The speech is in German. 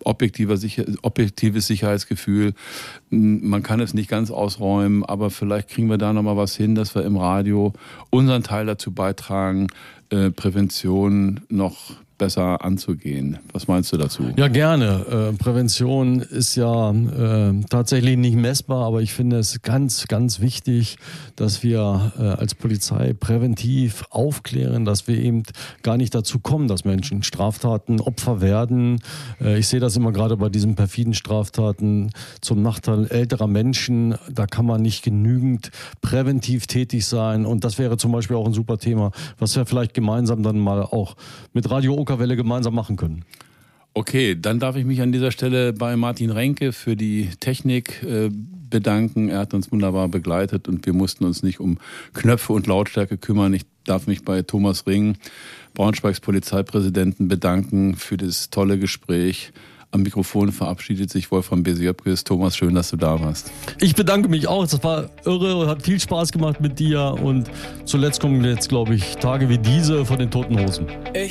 objektives Sicherheitsgefühl. Man kann es nicht ganz ausräumen, aber vielleicht kriegen wir da nochmal was hin, dass wir im Radio unseren Teil dazu beitragen, Prävention noch besser anzugehen. Was meinst du dazu? Ja, gerne. Prävention ist ja tatsächlich nicht messbar, aber ich finde es ganz, ganz wichtig, dass wir als Polizei präventiv aufklären, dass wir eben gar nicht dazu kommen, dass Menschen Straftaten Opfer werden. Ich sehe das immer gerade bei diesen perfiden Straftaten zum Nachteil älterer Menschen. Da kann man nicht genügend präventiv tätig sein. Und das wäre zum Beispiel auch ein super Thema, was wir vielleicht gemeinsam dann mal auch mit Radio Okerwelle gemeinsam machen können. Okay, dann darf ich mich an dieser Stelle bei Martin Renke für die Technik bedanken. Er hat uns wunderbar begleitet und wir mussten uns nicht um Knöpfe und Lautstärke kümmern. Ich darf mich bei Thomas Ring, Braunschweigs Polizeipräsidenten, bedanken für das tolle Gespräch. Am Mikrofon verabschiedet sich Wolfram Besiopkes. Thomas, schön, dass du da warst. Ich bedanke mich auch. Das war irre, hat viel Spaß gemacht mit dir. Und zuletzt kommen jetzt, glaube ich, Tage wie diese von den Toten Hosen.